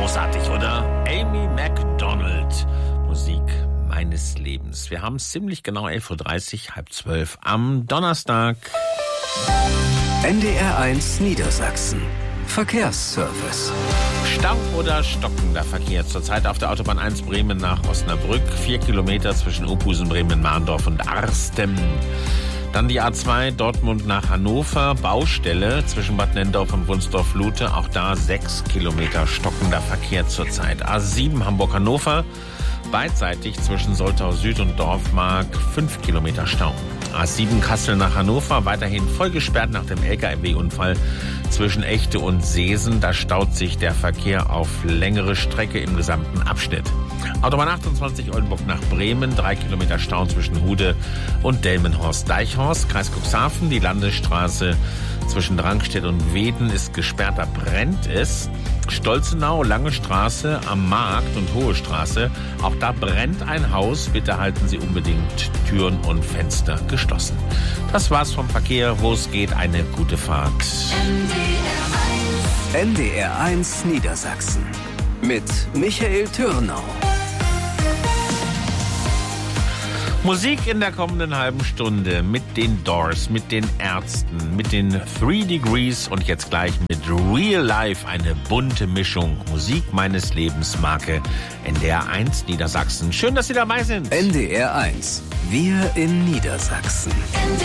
Großartig, oder? Amy Macdonald. Musik meines Lebens. Wir haben es ziemlich genau 11.30 Uhr, 11:30 am Donnerstag. NDR1 Niedersachsen. Verkehrsservice. Stau oder stockender Verkehr zurzeit auf der Autobahn 1 Bremen nach Osnabrück. 4 Kilometer zwischen Opusen, Bremen, Mahndorf und Arstem. Dann die A2 Dortmund nach Hannover, Baustelle zwischen Bad Nennendorf und Wunsdorf-Lute. Auch da 6 Kilometer stockender Verkehr zurzeit. A7 Hamburg-Hannover, beidseitig zwischen Soltau Süd und Dorfmark 5 Kilometer Stau. A7 Kassel nach Hannover, weiterhin voll gesperrt nach dem LKW-Unfall zwischen Echte und Seesen. Da staut sich der Verkehr auf längere Strecke im gesamten Abschnitt. Autobahn 28 Oldenburg nach Bremen, 3 Kilometer Stau zwischen Hude und Delmenhorst-Deichhorst. Kreis Cuxhaven, die Landesstraße zwischen Drangstedt und Weeden ist gesperrt, da brennt es. Stolzenau, Lange Straße am Markt und Hohe Straße. Auch da brennt ein Haus. Bitte halten Sie unbedingt Türen und Fenster geschlossen. Das war's vom Verkehr. Wo es geht, eine gute Fahrt. NDR1 Niedersachsen. Mit Michael Türnau. Musik in der kommenden halben Stunde mit den Doors, mit den Ärzten, mit den 3 Degrees und jetzt gleich mit Real Life, eine bunte Mischung. Musik meines Lebens, Marke NDR1 Niedersachsen. Schön, dass Sie dabei sind. NDR1, wir in Niedersachsen.